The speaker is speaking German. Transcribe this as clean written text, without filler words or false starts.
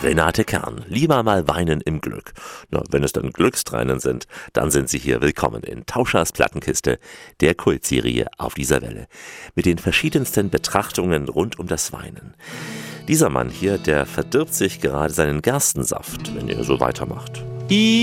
Renate Kern, lieber mal weinen im Glück. Na, wenn es dann Glückstränen sind, dann sind Sie hier willkommen in Tauschers Plattenkiste, der Kultserie auf dieser Welle, mit den verschiedensten Betrachtungen rund um das Weinen. Dieser Mann hier, der verdirbt sich gerade seinen Gerstensaft, wenn er so weitermacht.